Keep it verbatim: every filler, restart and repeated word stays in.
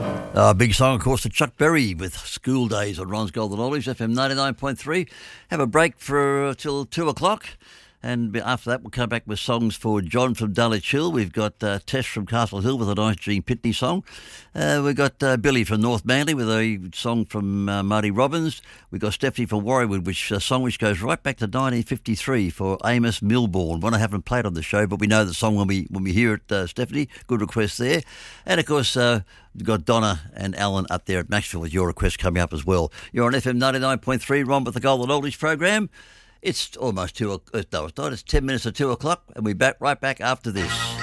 Uh, big song, of course, to Chuck Berry with School Days on Ron's Golden Oldies, F M ninety-nine point three. Have a break for uh, till two o'clock. And after that, we'll come back with songs for John from Dulwich Hill. We've got uh, Tess from Castle Hill with a nice Gene Pitney song. Uh, we've got uh, Billy from North Manly with a song from uh, Marty Robbins. We've got Stephanie from Warriewood, which a song which goes right back to nineteen fifty-three for Amos Milbourne. One I haven't played on the show, but we know the song when we when we hear it, uh, Stephanie. Good request there. And, of course, uh, we've got Donna and Alan up there at Maxville with your request coming up as well. You're on F M ninety-nine point three, Ron with the Golden Oldies program. It's almost two. No, it's not. It's ten minutes to two o'clock, and we're back right back after this.